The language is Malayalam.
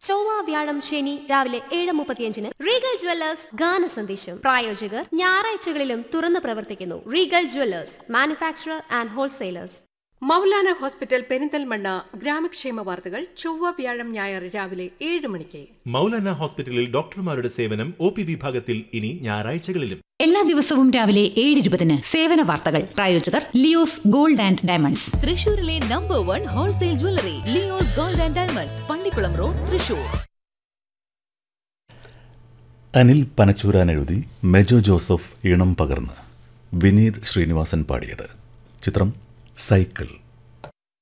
ചൊവ്വ വ്യാഴം ശനി രാവിലെ 7:35 റീഗൽ ജ്വല്ലേഴ്സ് ഗാന സന്ദേശം. പ്രായോജകർ ഞായറാഴ്ചകളിലും തുറന്നു പ്രവർത്തിക്കുന്നു. Regal Jewellers, manufacturer and wholesalers. Maulana hospital Perinthalmanna ഗ്രാമക്ഷേമ വാർത്തകൾ ചൊവ്വ വ്യാഴം ഞായർ രാവിലെ 7 മണിക്ക്. മൗലാന ഹോസ്പിറ്റലിൽ ഡോക്ടർമാരുടെ സേവനം OP വിഭാഗത്തിൽ ഇനി ഞായറാഴ്ചകളിലും. എല്ലാ ദിവസവും രാവിലെ 7:20 സേവന വാർത്തകൾ. പ്രായോജകർ ലിയോസ് ഗോൾഡ് ആൻഡ് ഡയമണ്ട്സ്. തൃശൂരിലെ number 1 wholesale jewellery Leo's gold and diamonds, Pallikkulam road, Thrissur. Anil Panachooran എഴുതി, മെജോ ജോസഫ് ഈണം പകർന്ന് വിനീത് ശ്രീനിവാസൻ പാടിയത്. ചിത്രം സൈക്കിൾ.